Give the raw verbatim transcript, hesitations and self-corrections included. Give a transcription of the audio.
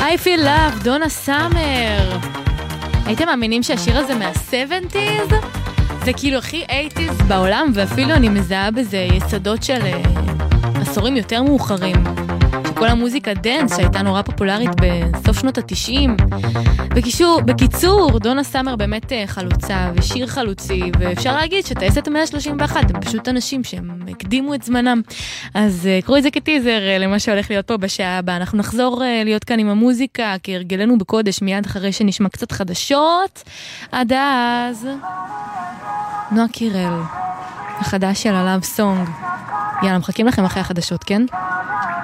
I feel love, דונה סאמר. הייתם מאמינים שהשיר הזה מה-שבעים? זה כאילו הכי שמונים בעולם, ואפילו אני מזהה בזה יסודות של uh, עשורים יותר מאוחרים. כל המוזיקה דנס שהייתה נורא פופולרית בסוף שנות ה-תשעים. בקישור, בקיצור, דונה סאמר באמת חלוצה ושיר חלוצי, ואפשר להגיד שטייסת המאה ה-שלושים ואחת הם פשוט אנשים שהם הקדימו את זמנם. אז קראו את זה כטיזר למה שהולך להיות פה בשעה הבאה. אנחנו נחזור להיות כאן עם המוזיקה, כהרגלנו בקודש, מיד אחרי שנשמע קצת חדשות. עד אז, נועה קירל, החדש של הלאב סונג. יאללה, מחכים לכם אחרי החדשות, כן?